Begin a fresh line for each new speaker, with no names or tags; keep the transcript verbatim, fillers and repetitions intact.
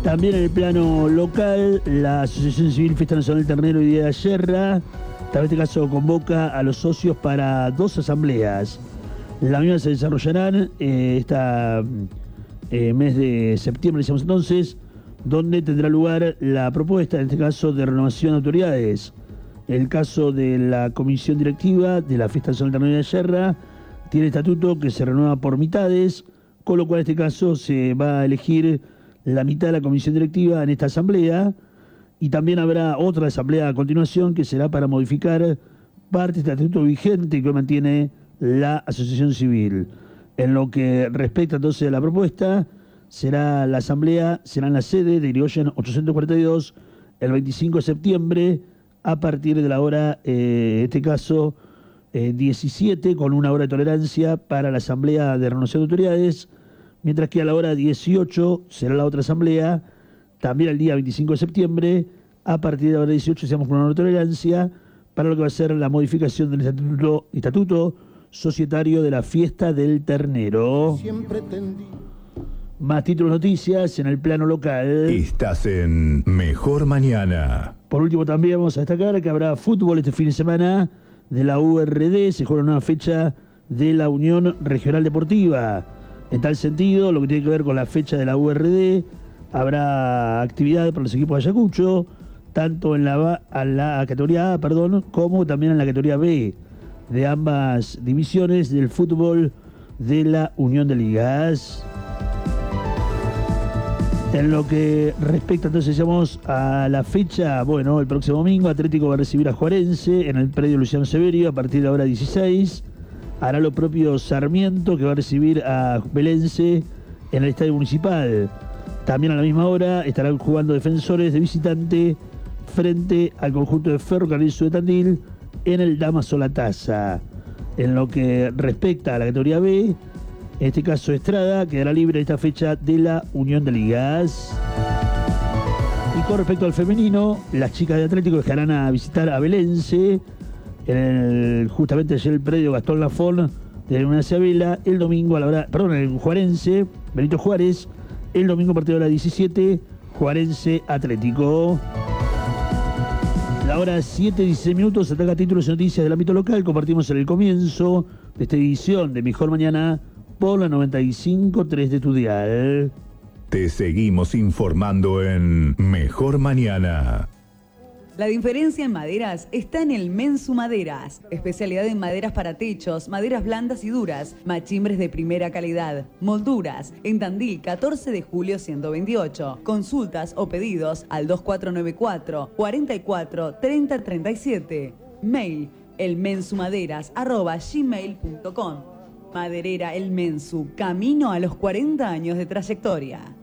También en el plano local, la Asociación Civil Fiesta Nacional del Ternero y Día de Yerra, en este caso convoca a los socios para dos asambleas. Las mismas se desarrollarán eh, esta eh, mes de septiembre, decíamos entonces, donde tendrá lugar la propuesta, en este caso, de renovación de autoridades. El caso de la comisión directiva de la Fiesta Nacional del Ternero y de Yerra tiene estatuto que se renueva por mitades, con lo cual en este caso se va a elegir la mitad de la comisión directiva en esta asamblea, y también habrá otra asamblea a continuación que será para modificar parte del estatuto vigente que mantiene la Asociación Civil. En lo que respecta entonces a la propuesta, será la asamblea, será en la sede de Irigoyen ochocientos cuarenta y dos el veinticinco de septiembre a partir de la hora, eh, en este caso, eh, diecisiete, con una hora de tolerancia para la asamblea de renovación de autoridades, mientras que a la hora dieciocho será la otra asamblea, también el día veinticinco de septiembre, a partir de la hora dieciocho, seamos con una hora de tolerancia, para lo que va a ser la modificación del estatuto, estatuto societario de la Fiesta del Ternero.
Siempre tendí.
Más títulos, noticias en el plano local.
Estás en Mejor Mañana.
Por último, también vamos a destacar que habrá fútbol este fin de semana de la U R D. Se juega una nueva fecha de la Unión Regional Deportiva. En tal sentido, lo que tiene que ver con la fecha de la U R D, habrá actividad para los equipos de Ayacucho, tanto en la, a la categoría A, perdón, como también en la categoría B de ambas divisiones del fútbol de la Unión de Ligas. En lo que respecta entonces, decíamos, a la fecha, bueno, el próximo domingo Atlético va a recibir a Juarense en el predio Luciano Severio a partir de la hora dieciséis. Hará lo propio Sarmiento, que va a recibir a Belense en el Estadio Municipal. También a la misma hora estarán jugando Defensores de visitante frente al conjunto de Ferrocarril Sur de Tandil en el Damaso La Taza. En lo que respecta a la categoría B, en este caso Estrada quedará libre esta fecha de la Unión de Ligas. Y con respecto al femenino, las chicas de Atlético dejarán a visitar a Belense en el, justamente ayer el predio Gastón Lafón de la Universidad de Vela, el domingo a la hora, perdón, en Juarense, Benito Juárez, el domingo a partir de la hora diecisiete, Juarense Atlético. La hora siete y dieciséis minutos, ataca títulos y noticias del ámbito local. Compartimos en el comienzo de esta edición de Mejor Mañana por la noventa y cinco punto tres de tu dial.
Te seguimos informando en Mejor Mañana.
La diferencia en maderas está en el Mensu Maderas. Especialidad en maderas para techos, maderas blandas y duras, machimbres de primera calidad, molduras. En Tandil, catorce de julio ciento veintiocho. Consultas o pedidos al dos cuatro nueve cuatro, cuatro cuatro, tres cero tres siete. Mail elmensumaderas arroba gmail punto com. Maderera El Mensu, camino a los cuarenta años de trayectoria.